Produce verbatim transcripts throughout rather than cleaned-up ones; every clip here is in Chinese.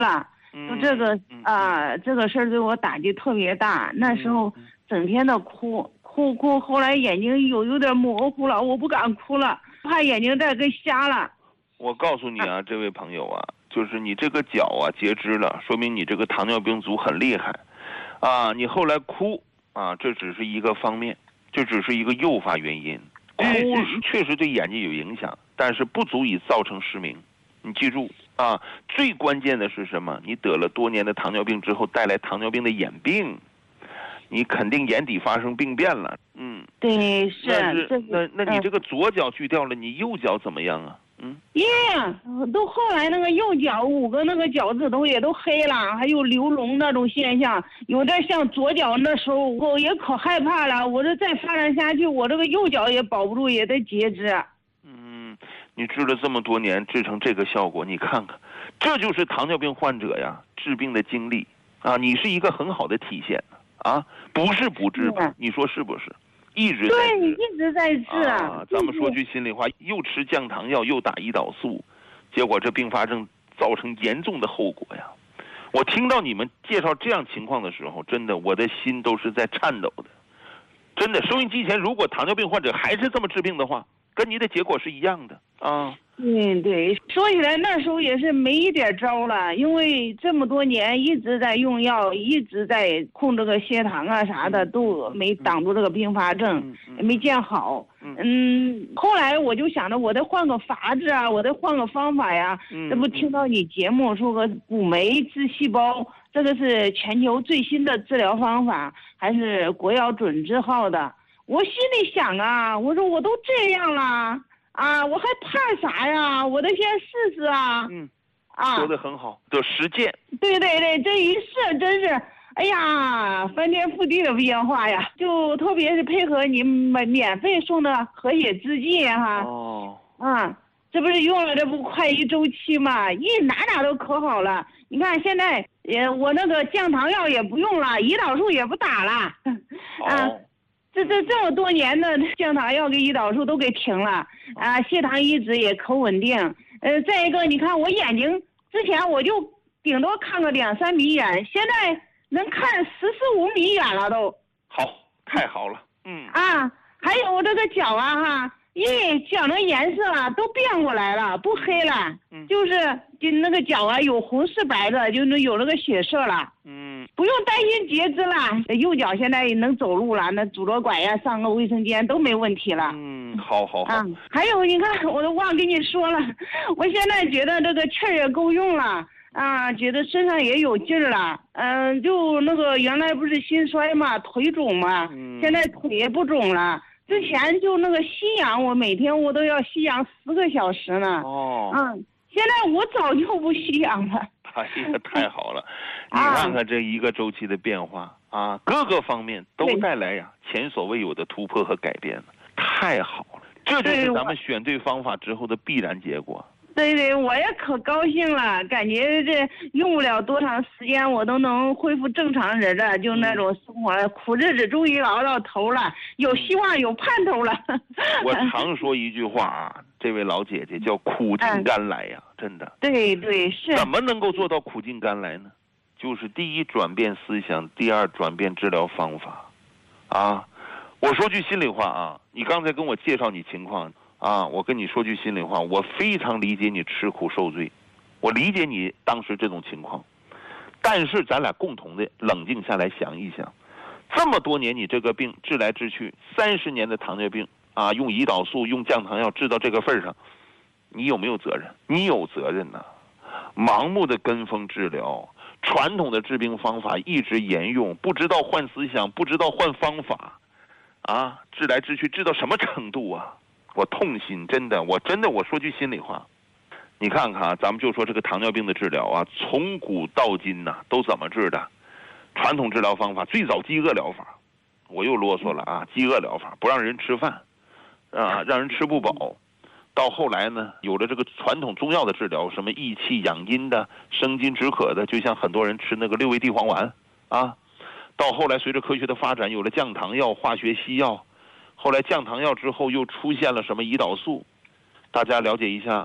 了。就这个啊、呃，这个事儿对我打击特别大。那时候整天的哭哭哭，后来眼睛有有点模糊了，我不敢哭了，怕眼睛再给瞎了。 我告诉你啊，啊这位朋友啊，就是你这个脚啊截肢了，说明你这个糖尿病足很厉害，啊，你后来哭啊，这只是一个方面，这只是一个诱发原因。哭确实对眼睛有影响，但是不足以造成失明。你记住啊，最关键的是什么？你得了多年的糖尿病之后，带来糖尿病的眼病，你肯定眼底发生病变了。嗯， 对，是。 那是那那你这个左脚锯掉了，你右脚怎么样啊？嗯， 耶，都后来那个右脚五个那个脚趾头也都黑了，还有流脓那种现象，有点像左脚。那时候我也可害怕了，我这再发展下去，我这个右脚也保不住，也得截肢。 嗯，你治了这么多年，治成这个效果，你看看，这就是糖尿病患者呀治病的经历啊！你是一个很好的体现啊，不是不治吧？你说是不是？一直在对，一直在治啊！ 啊咱们说句心里话，又吃降糖药，又打胰岛素，结果这并发症造成严重的后果呀！我听到你们介绍这样情况的时候，真的我的心都是在颤抖的。真的，收音机前如果糖尿病患者还是这么治病的话，跟你的结果是一样的啊。 嗯，对，说起来那时候也是没一点招了，因为这么多年一直在用药，一直在控这个血糖啊啥的，都没挡住这个并发症，也没见好。嗯，后来我就想着我得换个法子啊，我得换个方法呀。这不听到你节目说个骨酶支细胞，这个是全球最新的治疗方法，还是国药准字号的。我心里想啊，我说我都这样了。啊，我还怕啥呀？我得先试试啊！ 嗯， 啊， 说得很好，就实践。 对对对，这一试真是，哎呀，翻天覆地的变化呀！就特别是配合你免免费送的和血制剂哈。 哦。 啊，这不是用了这不快一周期嘛？一哪哪都可好了。你看现在，也我那个降糖药也不用了，胰岛素也不打了。啊。 哦。 这这这么多年的降糖药跟胰岛素都给停了啊，血糖一直也可稳定。呃，再一个，你看我眼睛之前我就顶多看个两三米远，现在能看十四五米远了都。 好，太好了。嗯。 啊，还有我这个脚啊哈，因为脚的颜色啊都变过来了，不黑了， 嗯、 就是就那个脚啊有红是白的，就有那个血色了。 嗯。 不用担心截肢了，右脚现在能走路了，那拄着拐呀，上个卫生间都没问题了。 嗯，好好好。 啊，还有你看，我都忘跟你说了，我现在觉得这个气儿也够用了啊，觉得身上也有劲儿了。嗯、呃，就那个原来不是心衰嘛，腿肿嘛， 嗯、 现在腿也不肿了。之前就那个吸氧，我每天我都要吸氧十个小时呢。 哦。 嗯，现在我早就不吸氧了。 哎呀，太好了！你看看这一个周期的变化啊，各个方面都带来呀前所未有的突破和改变了，太好了！这就是咱们选对方法之后的必然结果。 对对，我也可高兴了，感觉这用不了多长时间，我都能恢复正常人了，就那种生活了，苦日子终于熬到头了，有希望，有盼头了。 我常说一句话啊，这位老姐姐叫苦尽甘来呀，嗯、真的。 对对是。 怎么能够做到苦尽甘来呢？就是第一转变思想，第二转变治疗方法，啊，我说句心里话啊，你刚才跟我介绍你情况。啊，我跟你说句心里话，我非常理解你吃苦受罪，我理解你当时这种情况，但是咱俩共同的冷静下来想一想，这么多年你这个病治来治去，三十年的糖尿病啊，用胰岛素用降糖药治到这个份上，你有没有责任？你有责任呐、啊！盲目的跟风治疗，传统的治病方法一直沿用，不知道换思想，不知道换方法，啊，治来治去治到什么程度啊？我痛心，真的，我真的，我说句心里话，你看看啊，咱们就说这个糖尿病的治疗啊，从古到今呐、啊，都怎么治的？传统治疗方法最早饥饿疗法，我又啰嗦了啊，饥饿疗法不让人吃饭，啊，让人吃不饱。到后来呢，有了这个传统中药的治疗，什么益气养阴的、生津止渴的，就像很多人吃那个六味地黄丸啊。到后来随着科学的发展，有了降糖药、化学西药。后来降糖药之后又出现了什么胰岛素，大家了解一下，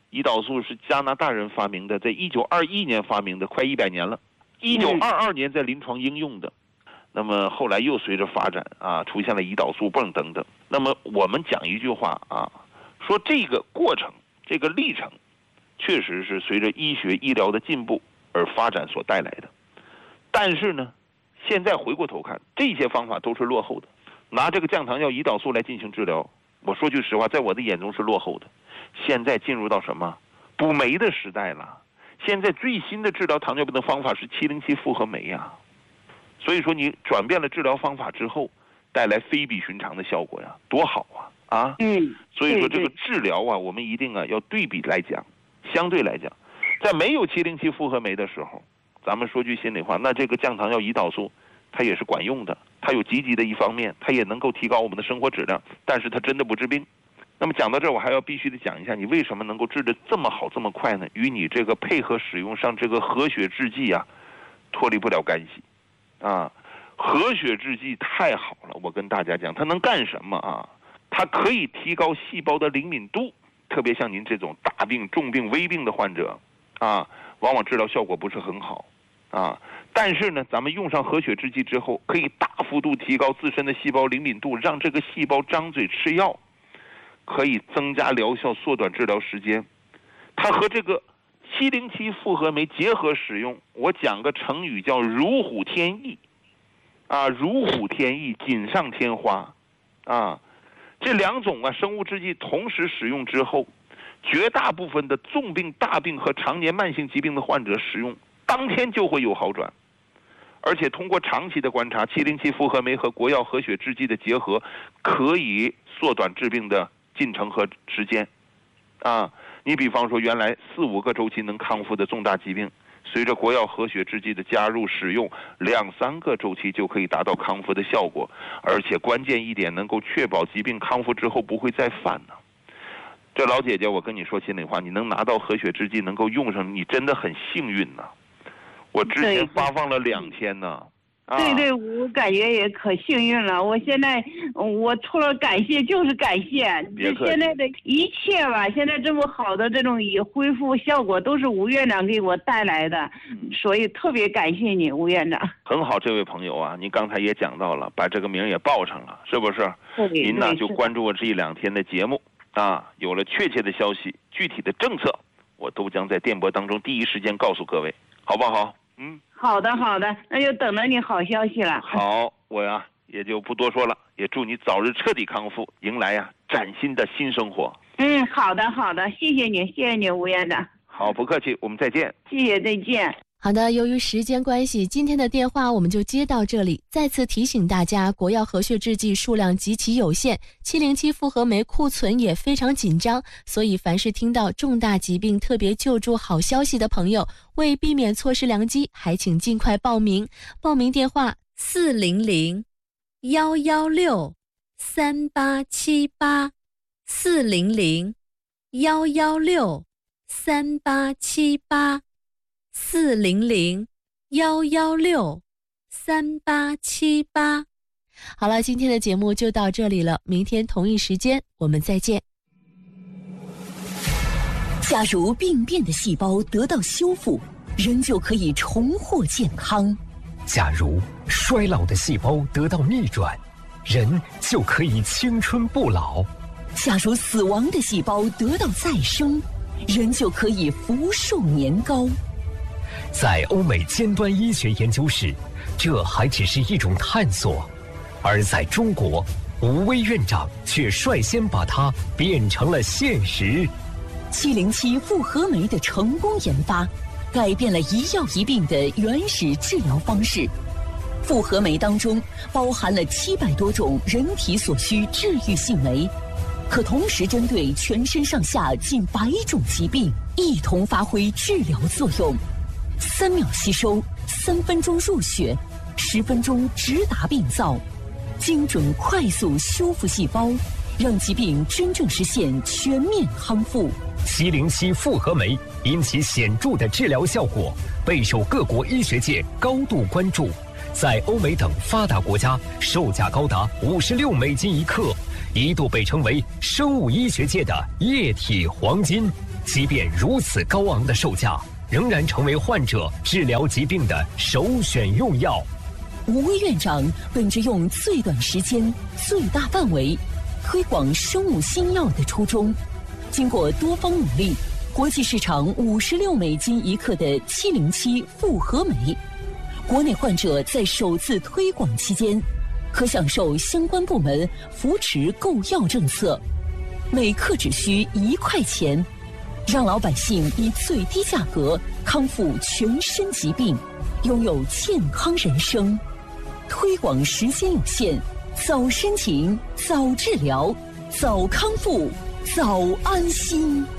胰岛素是加拿大人发明的，在一九二一年发明的，快一百年了。一九二二年在临床应用的，那么后来又随着发展啊，出现了胰岛素泵等等。那么我们讲一句话啊，说这个过程，这个历程，确实是随着医学医疗的进步而发展所带来的。但是呢，现在回过头看，这些方法都是落后的。拿这个降糖药胰岛素来进行治疗，我说句实话，在我的眼中是落后的。现在进入到什么补酶的时代了？现在最新的治疗糖尿病的方法是七零七复合酶呀。所以说你转变了治疗方法之后，带来非比寻常的效果呀，多好啊！啊， 嗯， 所以说这个治疗啊，我们一定啊要对比来讲，相对来讲，在没有七零七复合酶的时候，咱们说句心里话，那这个降糖药胰岛素它也是管用的，它有积极的一方面，它也能够提高我们的生活质量，但是它真的不治病。那么讲到这儿，我还要必须的讲一下，你为什么能够治得这么好这么快呢？与你这个配合使用上这个活血制剂啊，脱离不了干系啊。活血制剂太好了，我跟大家讲，它能干什么啊？它可以提高细胞的灵敏度，特别像您这种大病、重病、危病的患者啊，往往治疗效果不是很好啊。但是呢，咱们用上活血制剂之后，可以大幅度提高自身的细胞灵敏度，让这个细胞张嘴吃药，可以增加疗效，缩短治疗时间。它和这个七零七复合酶结合使用，我讲个成语叫如虎添翼啊，如虎添翼，锦上添花啊。这两种啊生物制剂同时使用之后，绝大部分的重病、大病和常年慢性疾病的患者使用当天就会有好转。而且通过长期的观察，七零七复合酶和国药活血制剂的结合，可以缩短治病的进程和时间啊。你比方说，原来四五个周期能康复的重大疾病，随着国药活血制剂的加入使用，两三个周期就可以达到康复的效果，而且关键一点，能够确保疾病康复之后不会再犯呢。这老姐姐，我跟你说心里话，你能拿到活血制剂能够用上，你真的很幸运呢。我之前发放了两天呢。 对对，我感觉也可幸运了。我现在，我除了感谢就是感谢。这现在的一切吧，现在这么好的这种以恢复效果，都是吴院长给我带来的，所以特别感谢你，吴院长。 很好，这位朋友啊，您刚才也讲到了，把这个名也报上了，是不是？您呢就关注我这一两天的节目啊，有了确切的消息、具体的政策，我都将在电波当中第一时间告诉各位，好不好？嗯， 好的好的，那就等着你好消息了。 好，我呀也就不多说了，也祝你早日彻底康复，迎来呀崭新的新生活。 嗯，好的好的，谢谢你，谢谢你，吴院长。 好，不客气，我们再见。 谢谢，再见。 好的，由于时间关系，今天的电话我们就接到这里。再次提醒大家，国药活血制剂数量极其有限，七零七复合酶库存也非常紧张，所以凡是听到重大疾病特别救助好消息的朋友，为避免错失良机，还请尽快报名。报名电话四零零幺幺六三八七八，四零零幺幺六三八七八。四零零幺幺六三八七八。好了，今天的节目就到这里了，明天同一时间我们再见。 假如病变的细胞得到修复，人就可以重获健康； 假如衰老的细胞得到逆转，人就可以青春不老； 假如死亡的细胞得到再生，人就可以福寿年高。 在欧美尖端医学研究室，这还只是一种探索，而在中国，吴薇院长却率先把它变成了现实。 七零七复合酶的成功研发，改变了一药一病的原始治疗方式。复合酶当中包含了七百多种人体所需治愈性酶，可同时针对全身上下近百种疾病一同发挥治疗作用。三秒吸收，三分钟入血，十分钟直达病灶，精准快速修复细胞，让疾病真正实现全面康复。 七零七复合酶因其显著的治疗效果，备受各国医学界高度关注，在欧美等发达国家售价高达五十六美金一克，一度被称为生物医学界的液体黄金。 即便如此高昂的售价，仍然成为患者治疗疾病的首选用药。 吴薇院长本着用最短时间、最大范围推广生物新药的初衷，经过多方努力，国际市场五十六美金一克的七零七复合酶，国内患者在首次推广期间，可享受相关部门扶持购药政策，每克只需一块钱，让老百姓以最低价格康复全身疾病，拥有健康人生。推广时间有限，早申请，早治疗，早康复，早安心。